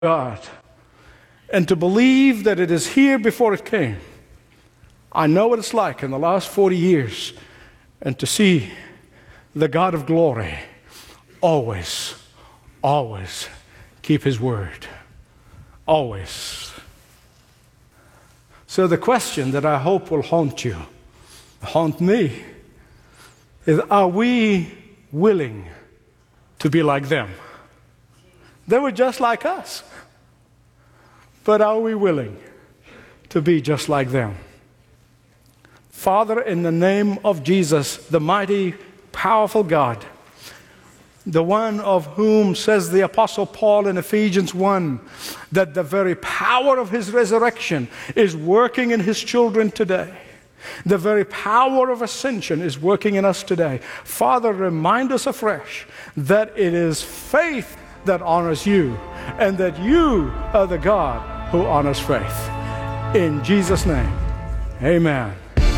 God and to believe that it is here before it came. I know what it's like in the last 40 years and to see the God of glory always keep his word. Always. So the question that I hope will haunt me, is are we willing to be like them? They were just like us. But are we willing to be just like them? Father, in the name of Jesus, the mighty, powerful God, the one of whom, says the Apostle Paul in Ephesians 1, that the very power of his resurrection is working in his children today. The very power of ascension is working in us today. Father, remind us afresh that it is faith that honors you, and that you are the God who honors faith. In Jesus' name, amen.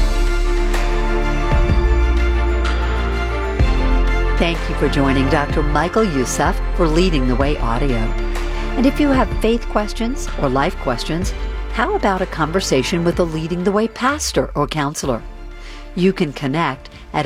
Thank you for joining Dr. Michael Youssef for Leading the Way Audio. And if you have faith questions or life questions, how about a conversation with a Leading the Way pastor or counselor? You can connect at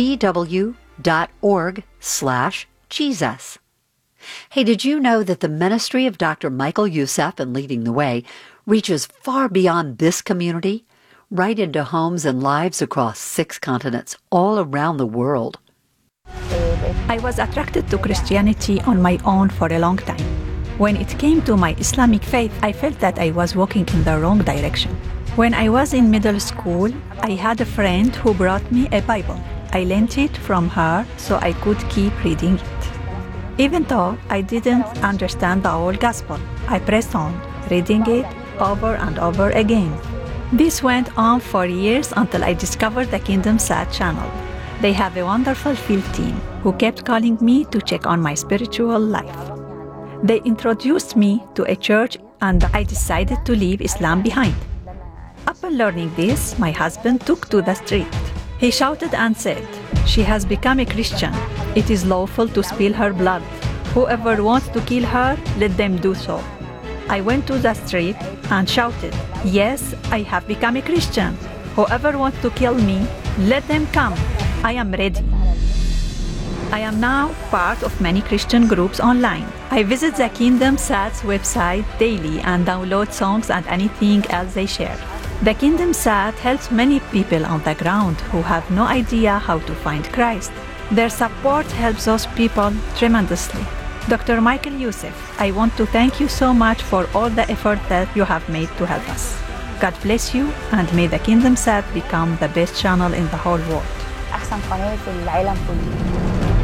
ltw.org/Jesus. Hey, did you know that the ministry of Dr. Michael Youssef and Leading the Way reaches far beyond this community, right into homes and lives across 6 continents all around the world? I was attracted to Christianity on my own for a long time. When it came to my Islamic faith, I felt that I was walking in the wrong direction. When I was in middle school, I had a friend who brought me a Bible. I lent it from her so I could keep reading it. Even though I didn't understand the whole gospel, I pressed on, reading it over and over again. This went on for years until I discovered the Kingdom Sat channel. They have a wonderful field team who kept calling me to check on my spiritual life. They introduced me to a church and I decided to leave Islam behind. Upon learning this, my husband took to the street. He shouted and said, "She has become a Christian. It is lawful to spill her blood. Whoever wants to kill her, let them do so." I went to the street and shouted, "Yes, I have become a Christian. Whoever wants to kill me, let them come. I am ready." I am now part of many Christian groups online. I visit the Kingdom Sat's website daily and download songs and anything else they share. The Kingdom Sat helps many people on the ground who have no idea how to find Christ. Their support helps those people tremendously. Dr. Michael Youssef, I want to thank you so much for all the effort that you have made to help us. God bless you, and may the Kingdom Sat become the best channel in the whole world. أحسن قناة في العالم كله.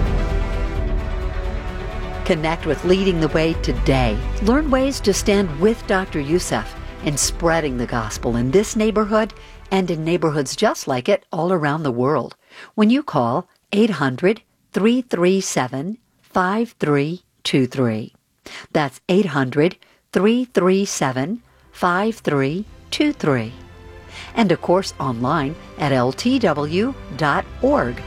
Connect with Leading the Way today. Learn ways to stand with Dr. Youssef in spreading the gospel in this neighborhood and in neighborhoods just like it all around the world. When you call 800-337-5323. That's 800-337-5323. And of course online at ltw.org.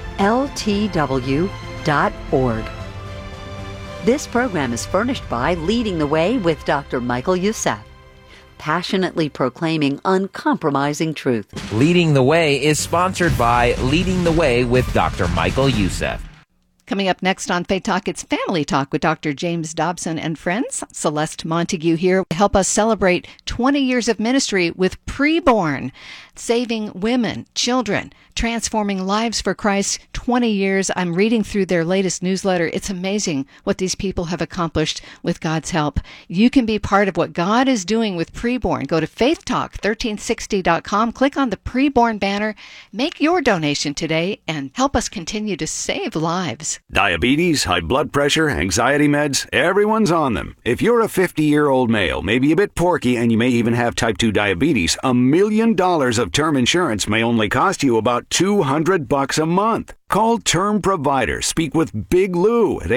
ltw.org. This program is furnished by Leading the Way with Dr. Michael Youssef, passionately proclaiming uncompromising truth. Leading the Way is sponsored by Leading the Way with Dr. Michael Youssef. Coming up next on Faith Talk, it's Family Talk with Dr. James Dobson and friends. Celeste Montague here to help us celebrate 20 years of ministry with Preborn, saving women, children, transforming lives for Christ. 20 years. I'm reading through their latest newsletter. It's amazing what these people have accomplished with God's help. You can be part of what God is doing with Preborn. Go to faithtalk1360.com, click on the Preborn banner, make your donation today, and help us continue to save lives. Diabetes, high blood pressure, anxiety meds, everyone's on them. If you're a 50-year-old male, maybe a bit porky, and you may even have type 2 diabetes, $1 million of term insurance may only cost you about $200 a month. Call Term Provider. Speak with Big Lou at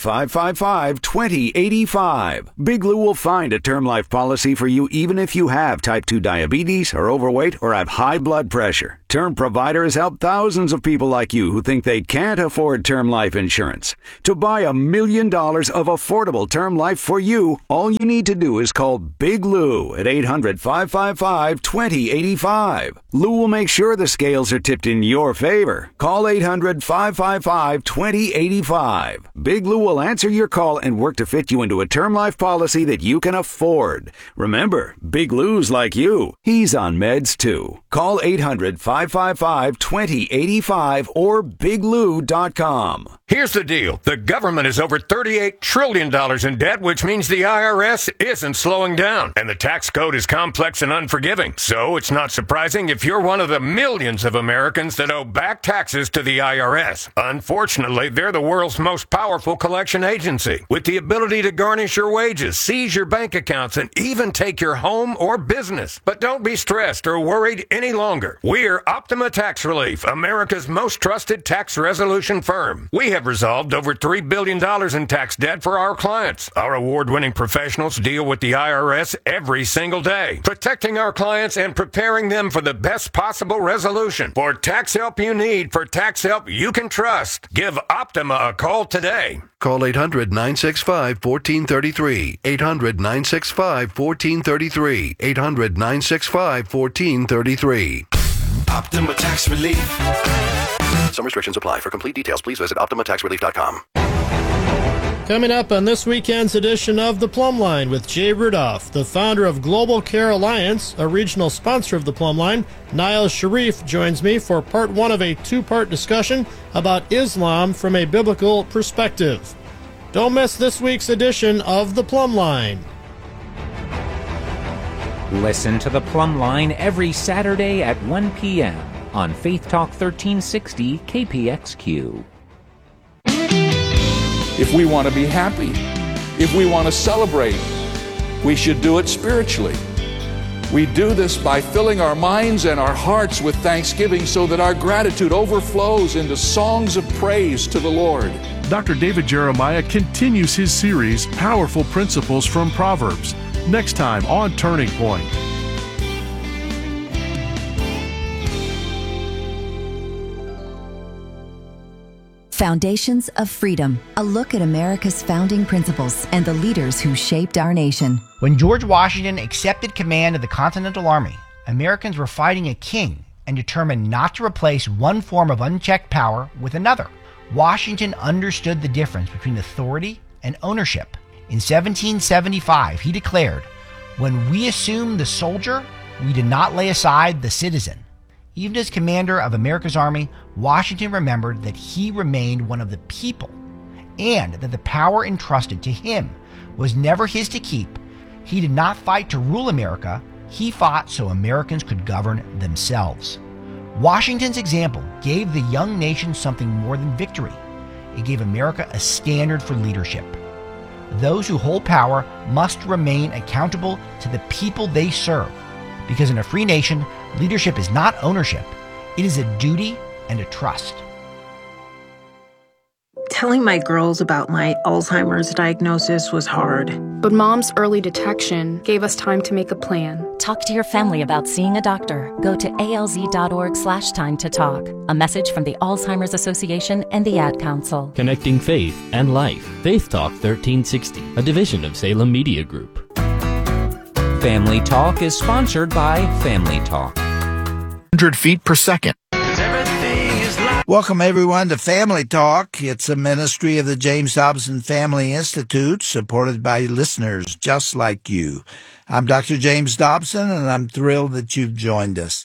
800-555-2085. Big Lou will find a term life policy for you even if you have type 2 diabetes, are overweight, or have high blood pressure. Term Provider has helped thousands of people like you who think they can't afford term life insurance. To buy $1 million of affordable term life for you, all you need to do is call Big Lou at 800-555-2085. Lou will make sure the scales are tipped in your favor. Call 800-555-2085. Big Lou will answer your call and work to fit you into a term life policy that you can afford. Remember, Big Lou's like you. He's on meds too. Call 800-555-2085 or biglou.com. Here's the deal. The government is over $38 trillion in debt, which means the IRS isn't slowing down. And the tax code is complex and unforgiving. So it's not surprising if you're one of the millions of Americans that owe back taxes to the IRS. Unfortunately, they're the world's most powerful collection agency, with the ability to garnish your wages, seize your bank accounts, and even take your home or business. But don't be stressed or worried any longer. We're Optima Tax Relief, America's most trusted tax resolution firm. We have resolved over $3 billion in tax debt for our clients. Our award-winning professionals deal with the IRS every single day, protecting our clients and preparing them for the best possible resolution. For tax help you need, for tax help you can trust, give Optima a call today. Call 800-965-1433. 800-965-1433. 800-965-1433. Optima Tax Relief. Some restrictions apply. For complete details, please visit OptimaTaxRelief.com. Coming up on this weekend's edition of The Plumb Line with Jay Rudolph, the founder of Global Care Alliance, a regional sponsor of The Plumb Line. Niall Sharif joins me for part one of a two-part discussion about Islam from a biblical perspective. Don't miss this week's edition of The Plumb Line. Listen to The Plumb Line every Saturday at 1 p.m. on Faith Talk 1360 KPXQ. If we want to be happy, if we want to celebrate, we should do it spiritually. We do this by filling our minds and our hearts with thanksgiving so that our gratitude overflows into songs of praise to the Lord. Dr. David Jeremiah continues his series, Powerful Principles from Proverbs, next time on Turning Point. Foundations of Freedom, a look at America's founding principles and the leaders who shaped our nation. When George Washington accepted command of the Continental Army, Americans were fighting a king and determined not to replace one form of unchecked power with another. Washington understood the difference between authority and ownership. In 1775, he declared, "When we assume the soldier, we did not lay aside the citizen." Even as commander of America's army, Washington remembered that he remained one of the people and that the power entrusted to him was never his to keep. He did not fight to rule America. He fought so Americans could govern themselves. Washington's example gave the young nation something more than victory. It gave America a standard for leadership. Those who hold power must remain accountable to the people they serve, because in a free nation, leadership is not ownership. It is a duty and a trust. Telling my girls about my Alzheimer's diagnosis was hard. But Mom's early detection gave us time to make a plan. Talk to your family about seeing a doctor. Go to alz.org/time to talk. A message from the Alzheimer's Association and the Ad Council. Connecting faith and life. Faith Talk 1360, a division of Salem Media Group. Family Talk is sponsored by Family Talk. 100 feet per second. Welcome, everyone, to Family Talk. It's a ministry of the James Dobson Family Institute, supported by listeners just like you. I'm Dr. James Dobson, and I'm thrilled that you've joined us.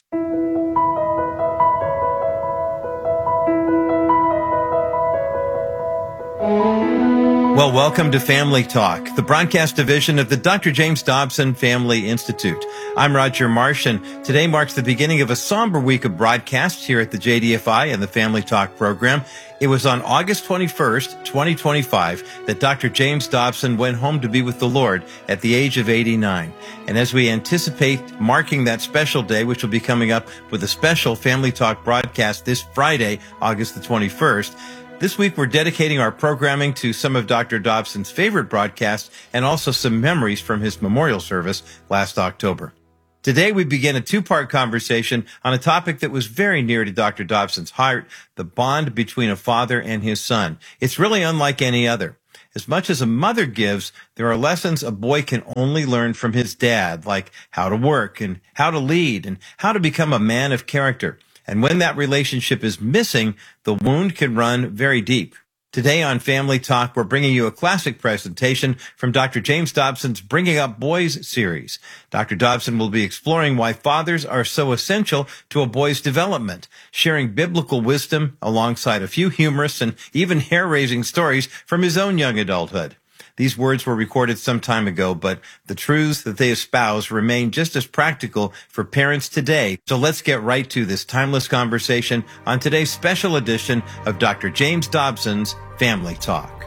Well, welcome to Family Talk, the broadcast division of the Dr. James Dobson Family Institute. I'm Roger Marsh, and today marks the beginning of a somber week of broadcasts here at the JDFI and the Family Talk program. It was on August 21st, 2025, that Dr. James Dobson went home to be with the Lord at the age of 89. And as we anticipate marking that special day, which will be coming up with a special Family Talk broadcast this Friday, August the 21st, this week, we're dedicating our programming to some of Dr. Dobson's favorite broadcasts and also some memories from his memorial service last October. Today, we begin a two-part conversation on a topic that was very near to Dr. Dobson's heart, the bond between a father and his son. It's really unlike any other. As much as a mother gives, there are lessons a boy can only learn from his dad, like how to work and how to lead and how to become a man of character. And when that relationship is missing, the wound can run very deep. Today on Family Talk, we're bringing you a classic presentation from Dr. James Dobson's Bringing Up Boys series. Dr. Dobson will be exploring why fathers are so essential to a boy's development, sharing biblical wisdom alongside a few humorous and even hair-raising stories from his own young adulthood. These words were recorded some time ago, but the truths that they espouse remain just as practical for parents today. So let's get right to this timeless conversation on today's special edition of Dr. James Dobson's Family Talk.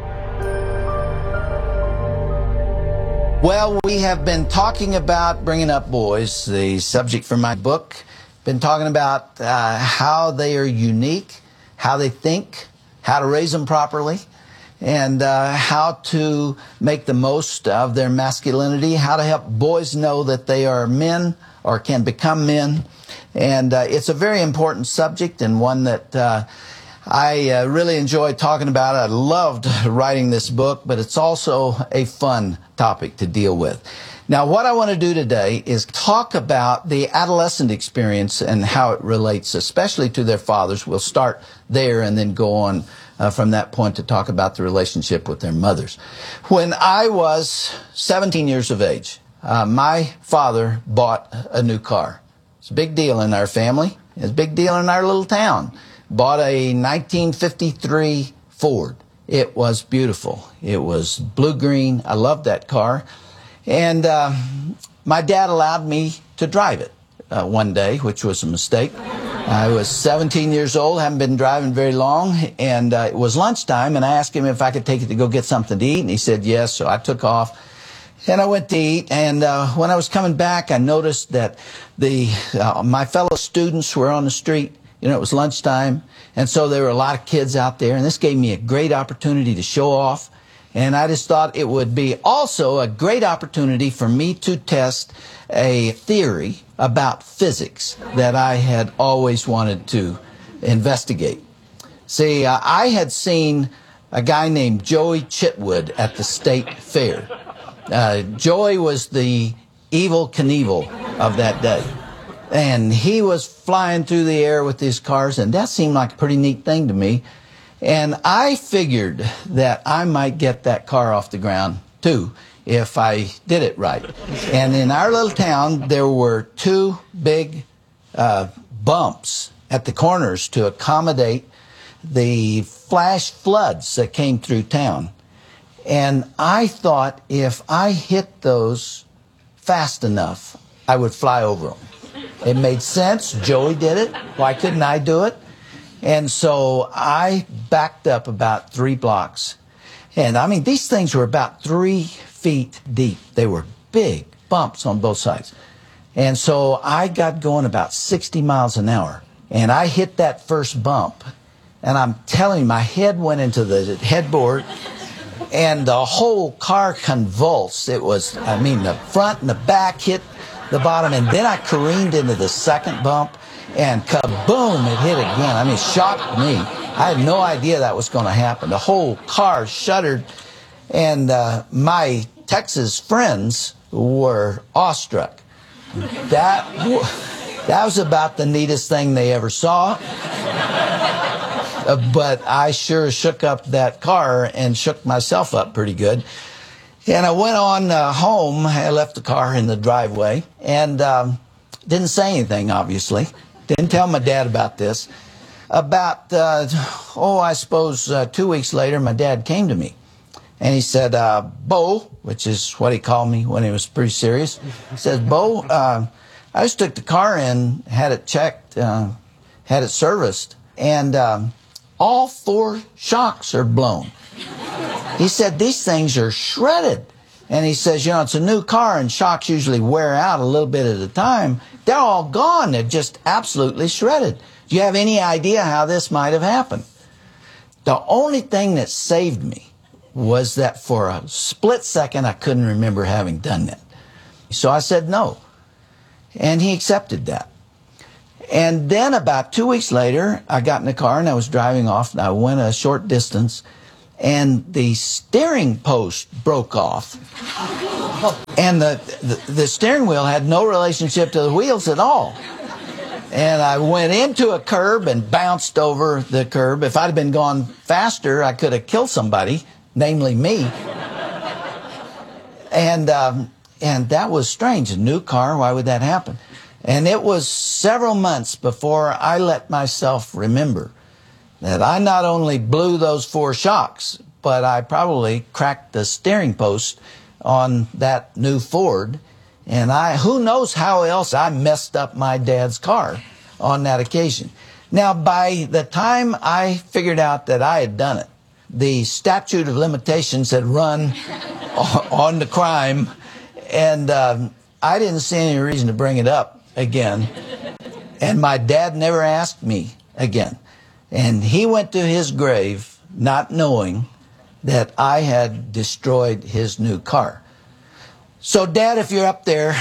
Well, we have been talking about bringing up boys, the subject for my book. Been talking about how they are unique, how they think, how to raise them properly, and how to make the most of their masculinity, how to help boys know that they are men or can become men. And it's a very important subject and one that I really enjoy talking about. I loved writing this book, but it's also a fun topic to deal with. Now, what I want to do today is talk about the adolescent experience and how it relates, especially to their fathers. We'll start there and then go on from that point to talk about the relationship with their mothers. When I was 17 years of age, my father bought a new car. It's a big deal in our family. It's a big deal in our little town. Bought a 1953 Ford. It was beautiful. It was blue-green. I loved that car. And my dad allowed me to drive it one day, which was a mistake. I was 17 years old, hadn't been driving very long, and it was lunchtime, and I asked him if I could take it to go get something to eat, and he said yes, so I took off, and I went to eat, and when I was coming back, I noticed that my fellow students were on the street. You know, it was lunchtime, and so there were a lot of kids out there, and this gave me a great opportunity to show off, and I just thought it would be also a great opportunity for me to test a theory about physics that I had always wanted to investigate. See, I had seen a guy named Joey Chitwood at the state fair. Joey was the Evel Knievel of that day. And he was flying through the air with his cars, and that seemed like a pretty neat thing to me. And I figured that I might get that car off the ground, too, if I did it right. And in our little town, there were two big bumps at the corners to accommodate the flash floods that came through town. And I thought if I hit those fast enough, I would fly over them. It made sense. Joey did it. Why couldn't I do it? And so I backed up about 3 blocks. And I mean, these things were about 3 feet deep. They were big bumps on both sides. And so I got going about 60 miles an hour. And I hit that first bump. And I'm telling you, my head went into the headboard. And the whole car convulsed. It was, I mean, the front and the back hit the bottom. And then I careened into the second bump. And kaboom, it hit again. I mean, it shocked me. I had no idea that was going to happen. The whole car shuddered. And my Texas friends were awestruck. That was about the neatest thing they ever saw. But I sure shook up that car and shook myself up pretty good. And I went on home. I left the car in the driveway and didn't say anything, obviously. Didn't tell my dad about this. About, I suppose 2 weeks later, my dad came to me. And he said, Bo, which is what he called me when he was pretty serious. He said, Bo, I just took the car in, had it checked, had it serviced, and all 4 shocks are blown. He said, these things are shredded. And he says, it's a new car and shocks usually wear out a little bit at a time. They're all gone. They're just absolutely shredded. Do you have any idea how this might have happened? The only thing that saved me was that for a split second, I couldn't remember having done that. So I said no. And he accepted that. And then about 2 weeks later, I got in the car and I was driving off. And I went a short distance and the steering post broke off. And the steering wheel had no relationship to the wheels at all. And I went into a curb and bounced over the curb. If I'd have been gone faster, I could have killed somebody, namely me. And that was strange. A new car, why would that happen? And it was several months before I let myself remember that I not only blew those 4 shocks, but I probably cracked the steering post on that new Ford. And who knows how else I messed up my dad's car on that occasion. Now, by the time I figured out that I had done it, the statute of limitations had run on the crime, and I didn't see any reason to bring it up again. And my dad never asked me again. And he went to his grave not knowing that I had destroyed his new car. So, Dad, if you're up there,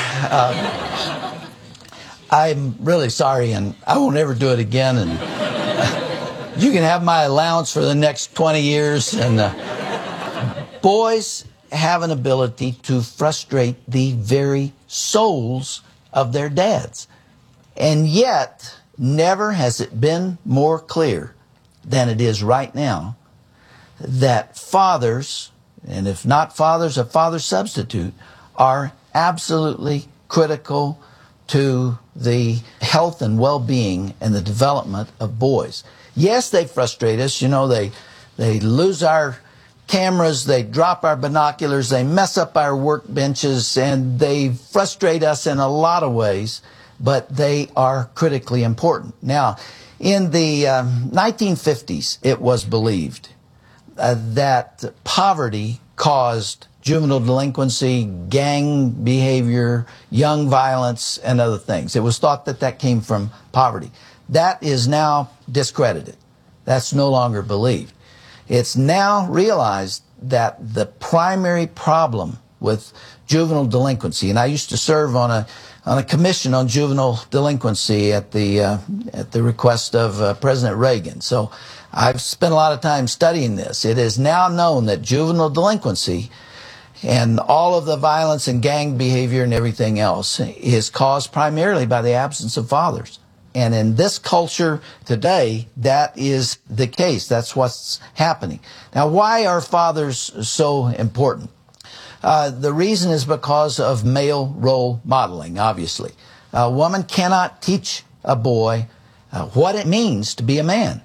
I'm really sorry, and I won't ever do it again. And you can have my allowance for the next 20 years. And boys have an ability to frustrate the very souls of their dads. And yet, never has it been more clear than it is right now that fathers, and if not fathers, a father substitute, are absolutely critical to the health and well-being and the development of boys. Yes, they frustrate us. They lose our cameras, they drop our binoculars, they mess up our workbenches, and they frustrate us in a lot of ways, but they are critically important. Now, in the 1950s, it was believed that poverty caused juvenile delinquency, gang behavior, young violence, and other things. It was thought that that came from poverty. That is now discredited. That's no longer believed. It's now realized that the primary problem with juvenile delinquency, and I used to serve on a commission on juvenile delinquency at the request of President Reagan. So I've spent a lot of time studying this. It is now known that juvenile delinquency and all of the violence and gang behavior and everything else is caused primarily by the absence of fathers. And in this culture today, that is the case. That's what's happening. Now, why are fathers so important? The reason is because of male role modeling, obviously. A woman cannot teach a boy what it means to be a man.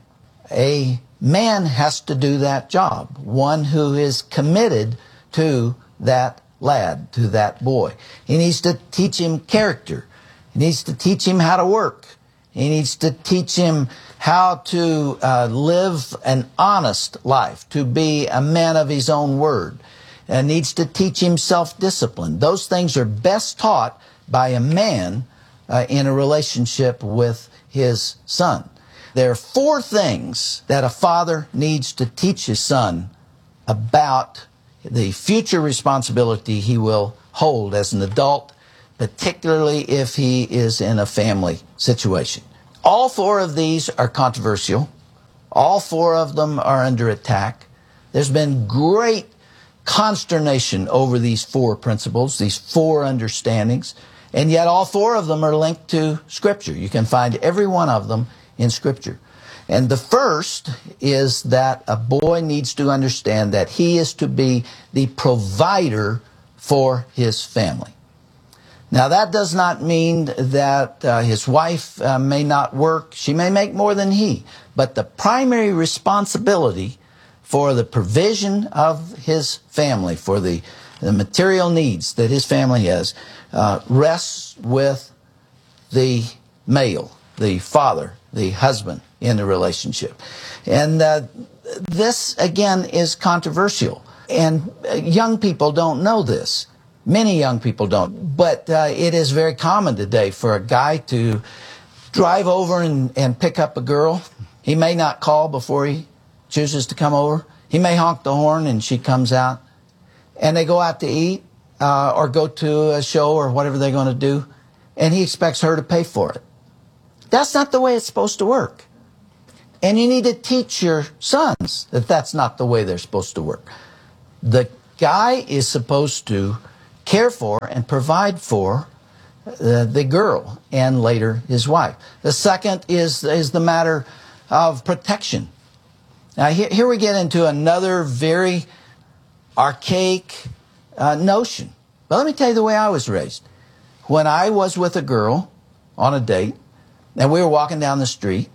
A man has to do that job, one who is committed to that lad, to that boy. He needs to teach him character. He needs to teach him how to work. He needs to teach him how to live an honest life, to be a man of his own word. And needs to teach him self-discipline. Those things are best taught by a man in a relationship with his son. There are 4 things that a father needs to teach his son about the future responsibility he will hold as an adult, particularly if he is in a family situation. All 4 of these are controversial. All 4 of them are under attack. There's been great consternation over these 4 principles, these 4 understandings, and yet all 4 of them are linked to Scripture. You can find every one of them in Scripture. And the first is that a boy needs to understand that he is to be the provider for his family. Now, that does not mean that his wife may not work. She may make more than he. But the primary responsibility for the provision of his family, for the material needs that his family has, rests with the male, the father, the husband in the relationship. And this, again, is controversial. And young people don't know this. Many young people don't. But it is very common today for a guy to drive over and pick up a girl. He may not call before he chooses to come over. He may honk the horn and she comes out. And they go out to eat or go to a show or whatever they're going to do. And he expects her to pay for it. That's not the way it's supposed to work. And you need to teach your sons that that's not the way they're supposed to work. The guy is supposed to care for and provide for the girl and later his wife. The second is the matter of protection. Now here we get into another very archaic notion. But let me tell you the way I was raised. When I was with a girl on a date and we were walking down the street,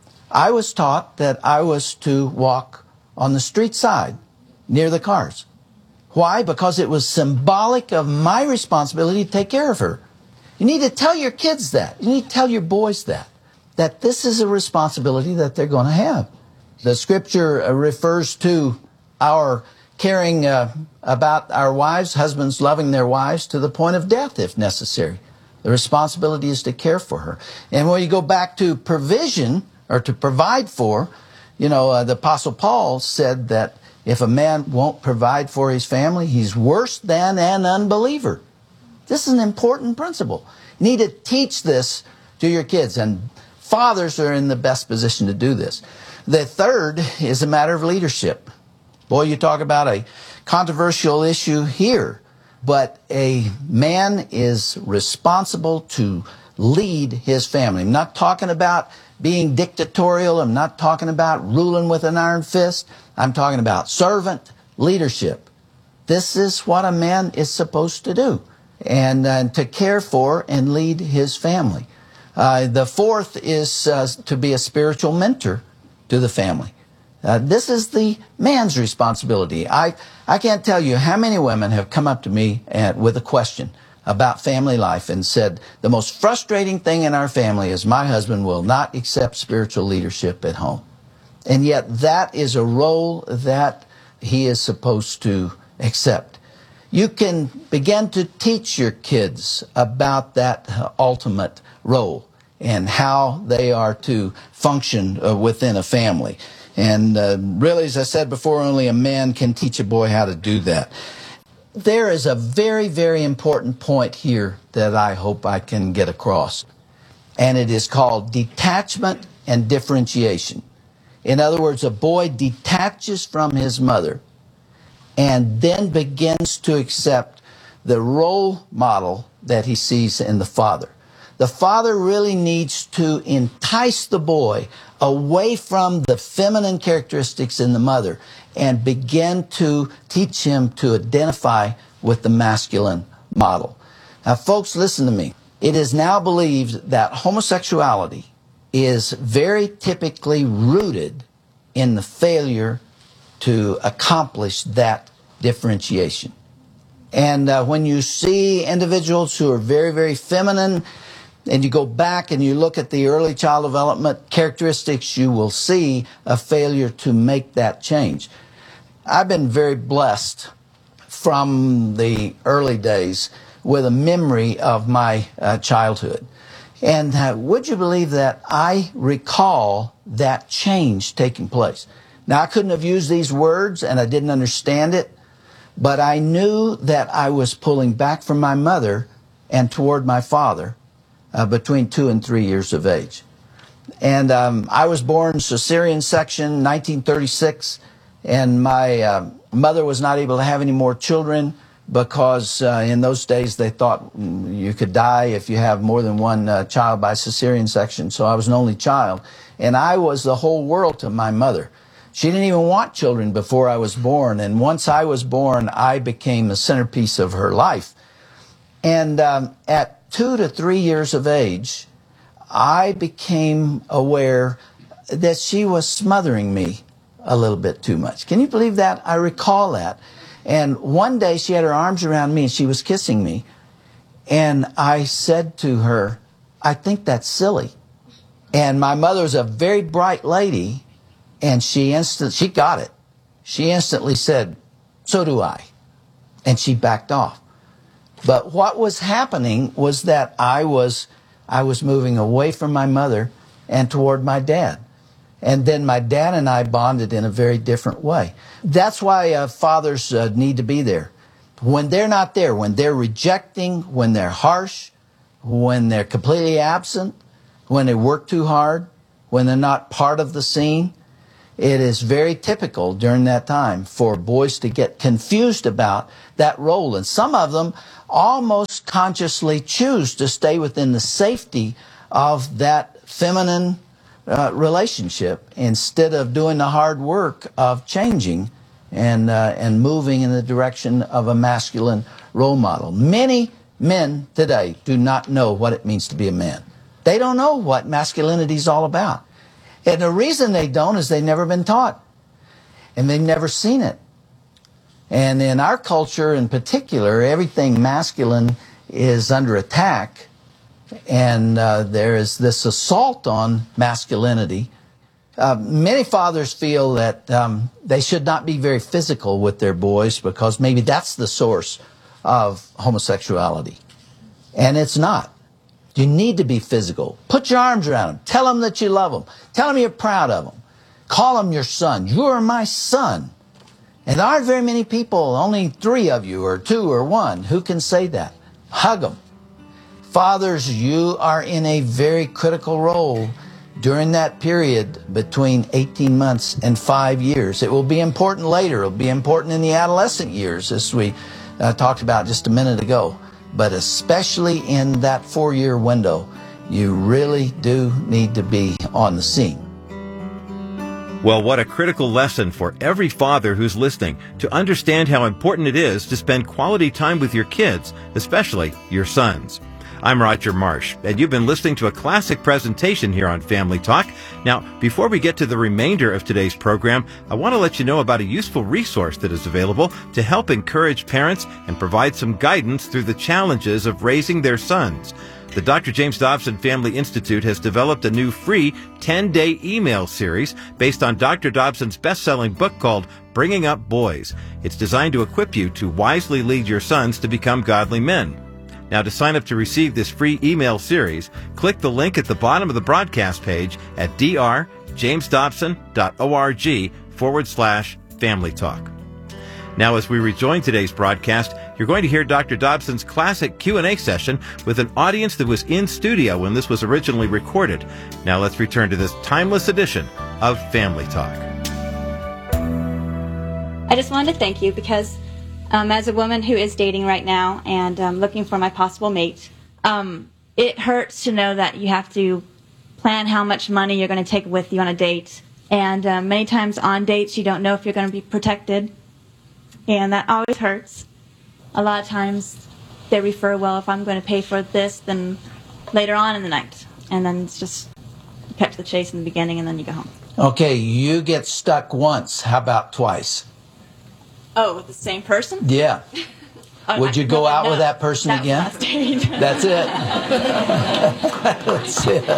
I was taught that I was to walk on the street side near the cars. Why? Because it was symbolic of my responsibility to take care of her. You need to tell your kids that. You need to tell your boys that this is a responsibility that they're going to have. The scripture refers to our caring about our wives, husbands loving their wives to the point of death if necessary. The responsibility is to care for her. And when you go back to provision, or to provide for, the Apostle Paul said that if a man won't provide for his family, he's worse than an unbeliever. This is an important principle. You need to teach this to your kids, and fathers are in the best position to do this. The third is a matter of leadership. Boy, you talk about a controversial issue here, but a man is responsible to lead his family. I'm not talking about being dictatorial. I'm not talking about ruling with an iron fist. I'm talking about servant leadership. This is what a man is supposed to do, and to care for and lead his family. The fourth is to be a spiritual mentor to the family. This is the man's responsibility. I can't tell you how many women have come up to me with a question about family life and said, the most frustrating thing in our family is my husband will not accept spiritual leadership at home. And yet that is a role that he is supposed to accept. You can begin to teach your kids about that ultimate role and how they are to function within a family. And really, as I said before, only a man can teach a boy how to do that. There is a very, very important point here that I hope I can get across. And it is called detachment and differentiation. In other words, a boy detaches from his mother and then begins to accept the role model that he sees in the father. The father really needs to entice the boy away from the feminine characteristics in the mother and begin to teach him to identify with the masculine model. Now, folks, listen to me. It is now believed that homosexuality is very typically rooted in the failure to accomplish that differentiation. And when you see individuals who are very, very feminine, and you go back and you look at the early child development characteristics, you will see a failure to make that change. I've been very blessed from the early days with a memory of my childhood. And would you believe that I recall that change taking place? Now, I couldn't have used these words and I didn't understand it, but I knew that I was pulling back from my mother and toward my father between 2 and 3 years of age. And I was born cesarean section, 1936, and my mother was not able to have any more children because in those days they thought you could die if you have more than one child by cesarean section. So I was an only child, and I was the whole world to my mother. She didn't even want children before I was born, and once I was born, I became the centerpiece of her life. And at 2 to 3 years of age, I became aware that she was smothering me a little bit too much. Can you believe that? I recall that. And one day she had her arms around me and she was kissing me. And I said to her, I think that's silly. And my mother's a very bright lady, and she got it. She instantly said, so do I. And she backed off. But what was happening was that I was moving away from my mother and toward my dad. And then my dad and I bonded in a very different way. That's why fathers need to be there. When they're not there, when they're rejecting, when they're harsh, when they're completely absent, when they work too hard, when they're not part of the scene, it is very typical during that time for boys to get confused about that role. And some of them almost consciously choose to stay within the safety of that feminine relationship instead of doing the hard work of changing and moving in the direction of a masculine role model. Many men today do not know what it means to be a man. They don't know what masculinity is all about. And the reason they don't is they've never been taught. And they've never seen it. And in our culture in particular, everything masculine is under attack. And there is this assault on masculinity. Many fathers feel that they should not be very physical with their boys because maybe that's the source of homosexuality. And it's not. You need to be physical. Put your arms around them. Tell them that you love them. Tell them you're proud of them. Call them your son. You are my son. And there aren't very many people, only 3 of you or 2 or 1, who can say that. Hug them. Fathers, you are in a very critical role during that period between 18 months and 5 years. It will be important later. It will be important in the adolescent years, as we talked about just a minute ago. But especially in that 4-year window, you really do need to be on the scene. Well, what a critical lesson for every father who's listening to understand how important it is to spend quality time with your kids, especially your sons. I'm Roger Marsh, and you've been listening to a classic presentation here on Family Talk. Now, before we get to the remainder of today's program, I want to let you know about a useful resource that is available to help encourage parents and provide some guidance through the challenges of raising their sons. The Dr. James Dobson Family Institute has developed a new free 10-day email series based on Dr. Dobson's best-selling book called Bringing Up Boys. It's designed to equip you to wisely lead your sons to become godly men. Now, to sign up to receive this free email series, click the link at the bottom of the broadcast page at drjamesdobson.org/Family Talk. Now, as we rejoin today's broadcast, you're going to hear Dr. Dobson's classic Q&A session with an audience that was in studio when this was originally recorded. Now, let's return to this timeless edition of Family Talk. I just wanted to thank you because as a woman who is dating right now and looking for my possible mate, it hurts to know that you have to plan how much money you're going to take with you on a date. And many times on dates, you don't know if you're going to be protected. And that always hurts. A lot of times they refer, well, if I'm going to pay for this, then later on in the night. And then it's just cut to the chase in the beginning and then you go home. Okay, you get stuck once. How about twice? Oh, with the same person? Yeah. Would you go out with that person again? Last date. That's it. That's it.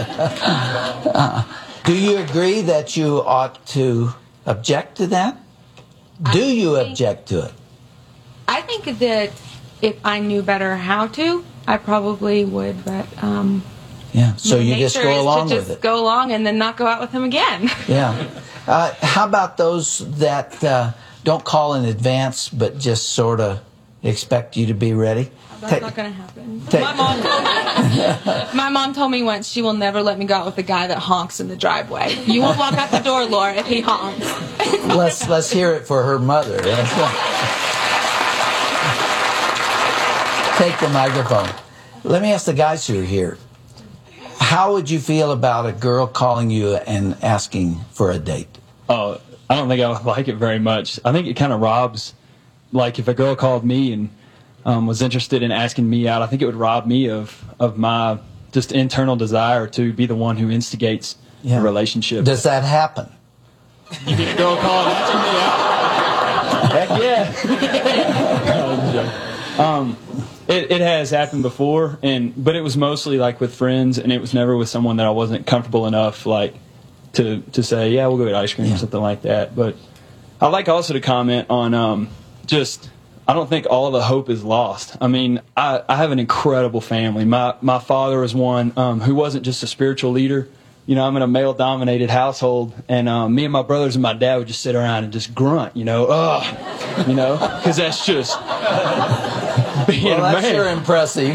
Do you agree that you ought to object to that? Do you object to it? I think that if I knew better how to, I probably would, but yeah. So you just go along with it. Go along and then not go out with him again. Yeah. How about those that don't call in advance, but just sort of expect you to be ready? That's not going to happen. My mom told me once she will never let me go out with a guy that honks in the driveway. You won't walk out the door, Laura, if he honks. Let's hear it for her mother. Take the microphone. Let me ask the guys who are here. How would you feel about a girl calling you and asking for a date? Oh, I don't think I would like it very much. I think it kind of robs, like if a girl called me and was interested in asking me out, I think it would rob me of my just internal desire to be the one who instigates the relationship. Does that happen? You get a girl call and asking me out? Heck yeah. It has happened before, but it was mostly like with friends, and it was never with someone that I wasn't comfortable enough like to say, yeah, we'll go get ice cream or something like that. But I'd like also to comment on I don't think all of the hope is lost. I mean, I have an incredible family. My father was one who wasn't just a spiritual leader. You know, I'm in a male-dominated household, and me and my brothers and my dad would just sit around and just grunt, because that's just being a man. That's sure impressive.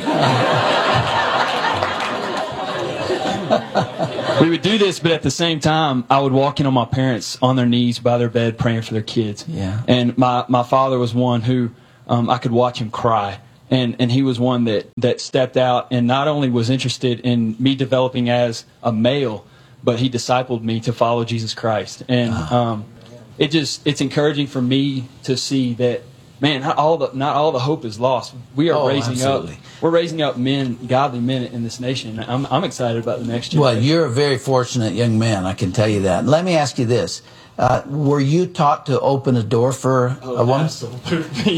We would do this, but at the same time, I would walk in on my parents on their knees by their bed praying for their kids. Yeah. And my father was one who I could watch him cry. And he was one that stepped out and not only was interested in me developing as a male, but he discipled me to follow Jesus Christ. And it's encouraging for me to see that, man, not all the hope is lost. We are we're raising up men, godly men in this nation. I'm excited about the next generation. Well, you're a very fortunate young man, I can tell you that. Let me ask you this. Were you taught to open a door for a woman? Absolutely.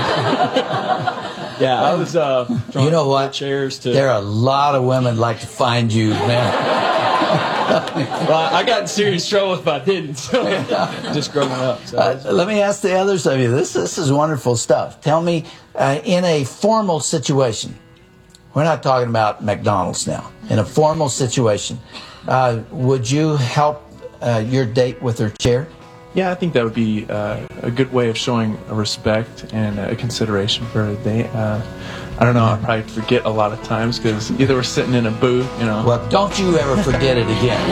Yeah, I was you know what? Chairs to... There are a lot of women like to find you, man. Well, I got in serious trouble if I didn't, so just growing up. So let me ask the others of you. This is wonderful stuff. Tell me, in a formal situation, we're not talking about McDonald's now. In a formal situation, would you help your date with her chair? Yeah, I think that would be a good way of showing a respect and a consideration for a date. I don't know, I'll probably forget a lot of times because either we're sitting in a booth, Well, don't you ever forget it again.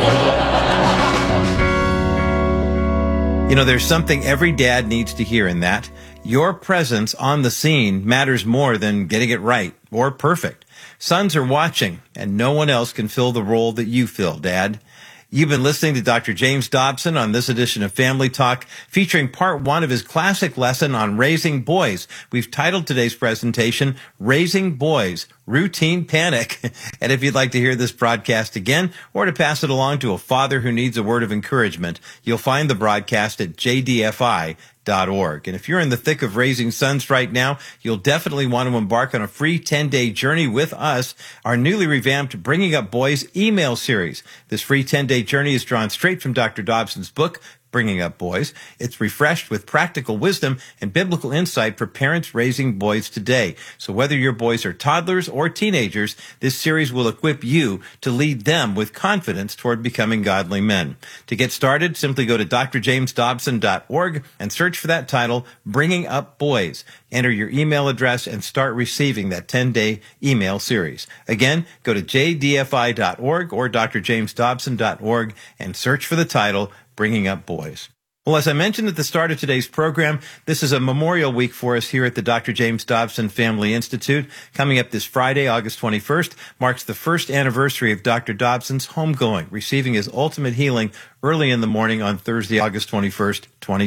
There's something every dad needs to hear in that. Your presence on the scene matters more than getting it right or perfect. Sons are watching, and no one else can fill the role that you fill, Dad. You've been listening to Dr. James Dobson on this edition of Family Talk, featuring part 1 of his classic lesson on raising boys. We've titled today's presentation, Raising Boys, Routine Panic. And if you'd like to hear this broadcast again or to pass it along to a father who needs a word of encouragement, you'll find the broadcast at jdfi.org. And if you're in the thick of raising sons right now, you'll definitely want to embark on a free 10-day journey with us, our newly revamped Bringing Up Boys email series. This free 10-day journey is drawn straight from Dr. Dobson's book, Bringing Up Boys. It's refreshed with practical wisdom and biblical insight for parents raising boys today. So whether your boys are toddlers or teenagers, this series will equip you to lead them with confidence toward becoming godly men. To get started, simply go to drjamesdobson.org and search for that title, Bringing Up Boys. Enter your email address and start receiving that 10-day email series. Again, go to jdfi.org or drjamesdobson.org and search for the title, Bringing Up Boys. Well, as I mentioned at the start of today's program, this is a Memorial Week for us here at the Dr. James Dobson Family Institute. Coming up this Friday, August 21st, marks the first anniversary of Dr. Dobson's homegoing, receiving his ultimate healing early in the morning on Thursday, August 21st,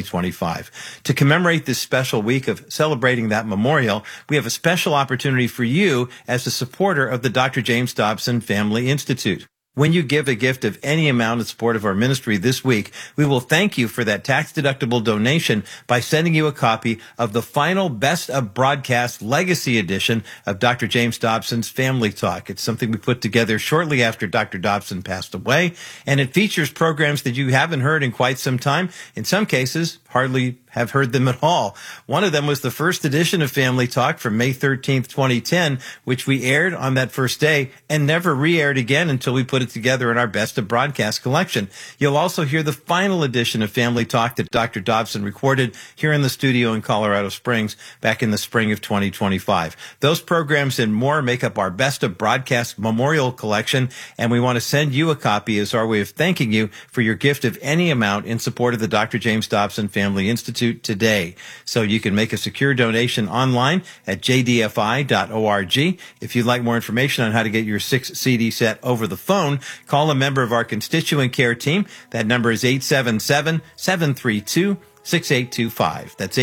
2025. To commemorate this special week of celebrating that memorial, we have a special opportunity for you as a supporter of the Dr. James Dobson Family Institute. When you give a gift of any amount in support of our ministry this week, we will thank you for that tax-deductible donation by sending you a copy of the final Best of Broadcast Legacy Edition of Dr. James Dobson's Family Talk. It's something we put together shortly after Dr. Dobson passed away, and it features programs that you haven't heard in quite some time. In some cases, hardly have heard them at all. One of them was the first edition of Family Talk from May 13th, 2010, which we aired on that first day and never re-aired again until we put it together in our Best of Broadcast collection. You'll also hear the final edition of Family Talk that Dr. Dobson recorded here in the studio in Colorado Springs back in the spring of 2025. Those programs and more make up our Best of Broadcast Memorial Collection, and we want to send you a copy as our way of thanking you for your gift of any amount in support of the Dr. James Dobson Family Institute today. So you can make a secure donation online at jdfi.org. If you'd like more information on how to get your 6-CD set over the phone, call a member of our constituent care team. That number is 877-732 877-732-6825. That's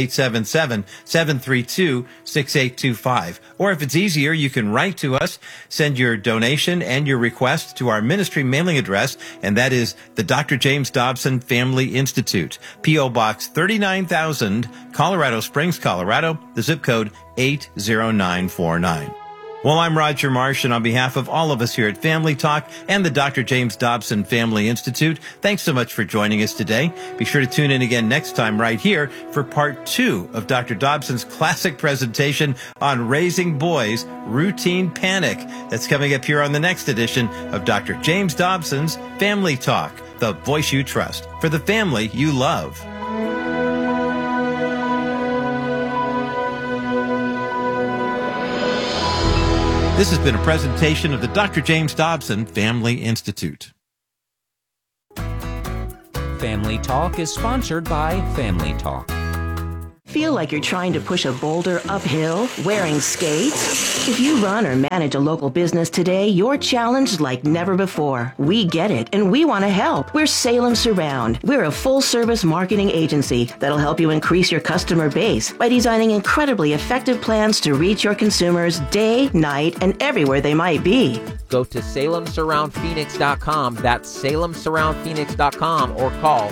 877-732-6825. Or if it's easier, you can write to us, send your donation and your request to our ministry mailing address, and that is the Dr. James Dobson Family Institute, P.O. Box 39,000, Colorado Springs, Colorado, the zip code 80949. Well, I'm Roger Marsh, and on behalf of all of us here at Family Talk and the Dr. James Dobson Family Institute, thanks so much for joining us today. Be sure to tune in again next time right here for part 2 of Dr. Dobson's classic presentation on raising boys, routine panic. That's coming up here on the next edition of Dr. James Dobson's Family Talk, the voice you trust for the family you love. This has been a presentation of the Dr. James Dobson Family Institute. Family Talk is sponsored by Family Talk. Feel like you're trying to push a boulder uphill wearing skates? If you run or manage a local business today, you're challenged like never before. We get it, and we want to help. We're Salem Surround. We're a full-service marketing agency that'll help you increase your customer base by designing incredibly effective plans to reach your consumers day, night, and everywhere they might be. Go to SalemSurroundPhoenix.com. That's SalemSurroundPhoenix.com or call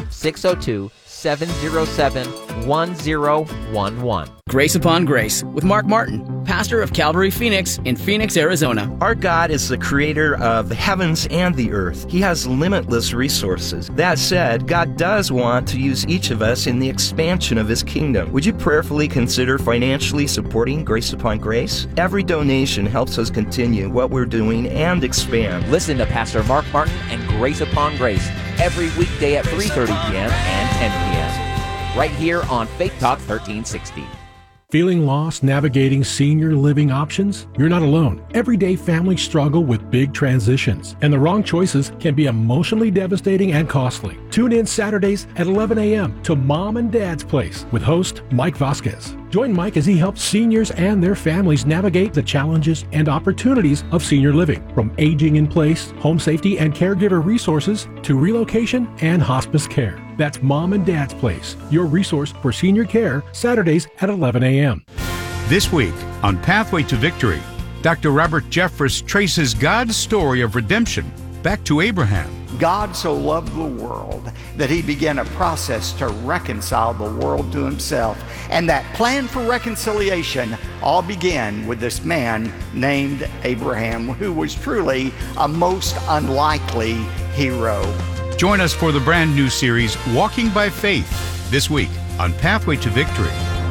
602-707-1011. Grace Upon Grace with Mark Martin, pastor of Calvary Phoenix in Phoenix, Arizona. Our God is the creator of the heavens and the earth. He has limitless resources. That said, God does want to use each of us in the expansion of His kingdom. Would you prayerfully consider financially supporting Grace Upon Grace? Every donation helps us continue what we're doing and expand. Listen to Pastor Mark Martin and Grace Upon Grace every weekday at 3:30 p.m. and 10 p.m. right here on Faith Talk 1360. Feeling lost navigating senior living options? You're not alone. Everyday families struggle with big transitions, and the wrong choices can be emotionally devastating and costly. Tune in Saturdays at 11 a.m. to Mom and Dad's Place with host Mike Vasquez. Join Mike as he helps seniors and their families navigate the challenges and opportunities of senior living, from aging in place, home safety and caregiver resources, to relocation and hospice care. That's Mom and Dad's Place, your resource for senior care, Saturdays at 11 a.m. This week on Pathway to Victory, Dr. Robert Jeffress traces God's story of redemption back to Abraham. God so loved the world that He began a process to reconcile the world to Himself. And that plan for reconciliation all began with this man named Abraham, who was truly a most unlikely hero. Join us for the brand new series, Walking by Faith, this week on Pathway to Victory.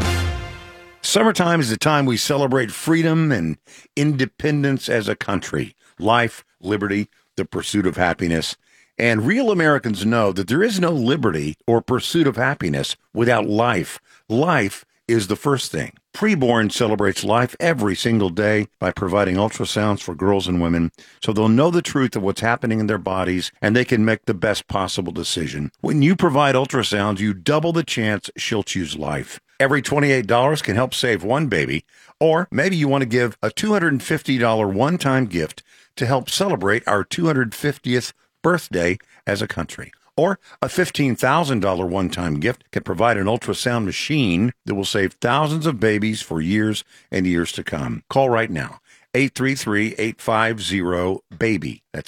Summertime is the time we celebrate freedom and independence as a country. Life, liberty, the pursuit of happiness. And real Americans know that there is no liberty or pursuit of happiness without life. Life is the first thing. Preborn celebrates life every single day by providing ultrasounds for girls and women so they'll know the truth of what's happening in their bodies and they can make the best possible decision. When you provide ultrasounds, you double the chance she'll choose life. Every $28 can help save one baby, or maybe you want to give a $250 one-time gift to help celebrate our 250th birthday as a country. Or a $15,000 one-time gift can provide an ultrasound machine that will save thousands of babies for years and years to come. Call right now, 833-850-BABY. That's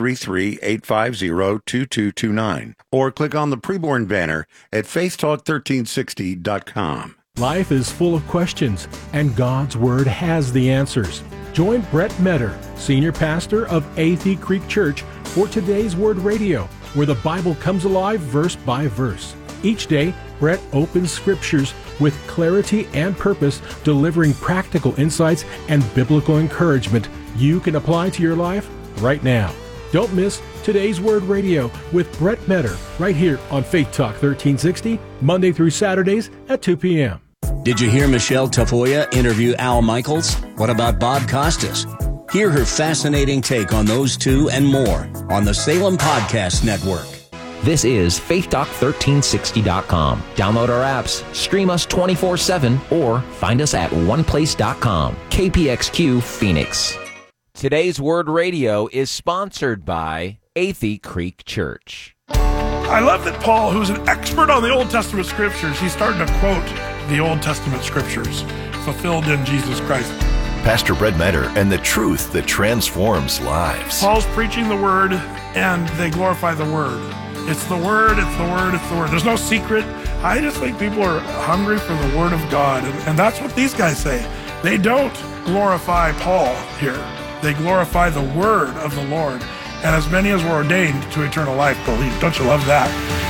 833-850-2229. Or click on the preborn banner at faithtalk1360.com. Life is full of questions, and God's Word has the answers. Join Brett Metter, Senior Pastor of Athey Creek Church, for Today's Word Radio, where the Bible comes alive verse by verse. Each day, Brett opens scriptures with clarity and purpose, delivering practical insights and biblical encouragement you can apply to your life right now. Don't miss Today's Word Radio with Brett Metter right here on Faith Talk 1360, Monday through Saturdays at 2 p.m. Did you hear Michelle Tafoya interview Al Michaels? What about Bob Costas? Hear her fascinating take on those two and more on the Salem Podcast Network. This is FaithTalk1360.com. Download our apps, stream us 24/7, or find us at oneplace.com. KPXQ Phoenix. Today's Word Radio is sponsored by Athey Creek Church. I love that Paul, who's an expert on the Old Testament scriptures, he's starting to quote the Old Testament scriptures fulfilled in Jesus Christ. Pastor Brett Metter and the truth that transforms lives. Paul's preaching the word, and they glorify the word. It's the word, it's the word, it's the word. There's no secret. I just think people are hungry for the word of God, and that's what these guys say. They don't glorify Paul here. They glorify the word of the Lord. And as many as were ordained to eternal life believe. Don't you love that?